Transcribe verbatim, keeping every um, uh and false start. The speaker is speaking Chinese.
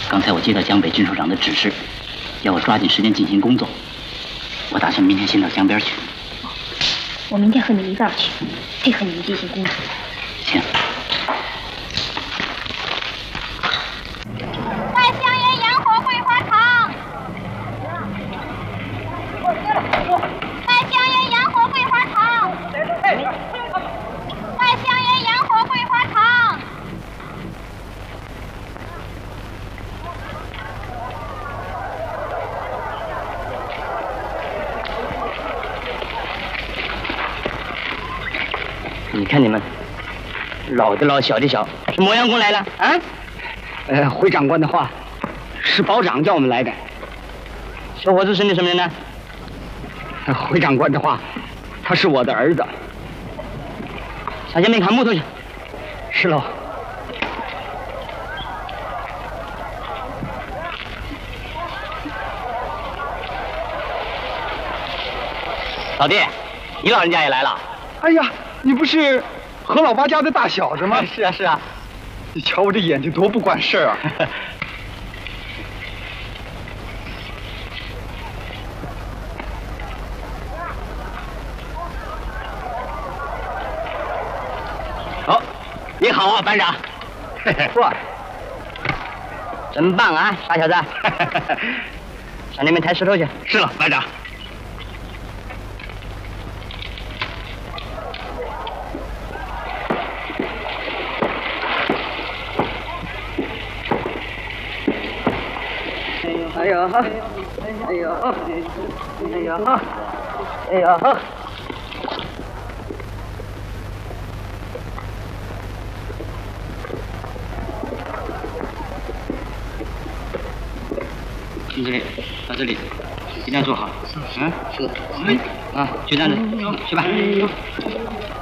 刚才我接到江北军首长的指示，要我抓紧时间进行工作。我打算明天先到江边去。 我明天和你一道去，配合你们进行工作。 行。 你看你们，老的老，小的小，是磨洋工来了啊？ 呃，回长官的话，是保长叫我们来的。 小伙子是你什么人呢？ 回长官的话，他是我的儿子。 上前面砍木头去。 是喽。 老弟，你老人家也来了？ 哎呀！ 你不是何老八家的大小子吗？ 是啊，是啊。 你瞧我这眼睛多不管事儿啊！ 哦，你好啊，班长。 哇， 真棒啊，傻小子！上那边抬石头去。 是了，班长。 哎呦，哎呦，哎呦，哎呦，哎呦！ 听这里，到这里，尽量做好。嗯，是。嗯，啊，就这样子，去吧。